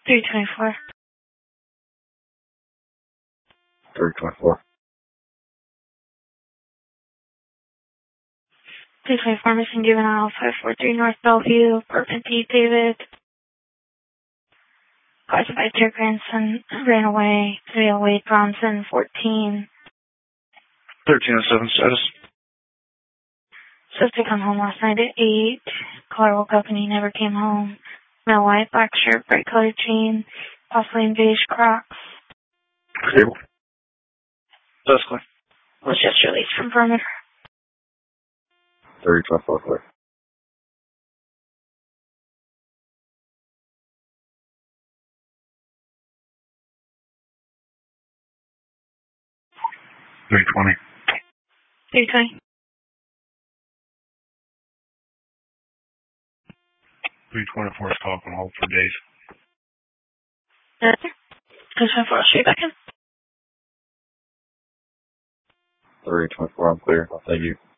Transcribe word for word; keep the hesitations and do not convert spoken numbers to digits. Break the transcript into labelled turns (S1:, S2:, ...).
S1: three twenty-four.
S2: three twenty-four.
S1: three twenty-four, missing juvenile, five four three North Bellevue, apartment D, David. Classified your grandson ran away via Wade Bronson, fourteen.
S2: thirteen oh seven status.
S1: Supposed to come home last night at eight. Caller woke up and he never came home. Male white, black shirt, bright colored jean, possibly in beige Crocs.
S2: Stable. That's clear.
S1: Was just released from perimeter.
S2: three twenty-four clear. three twenty.
S1: three twenty.
S2: three twenty-four is called on hold for days.
S1: Yes, sir. three twenty-four, I'll straight back in.
S2: three twenty-four, I'm clear. Thank you.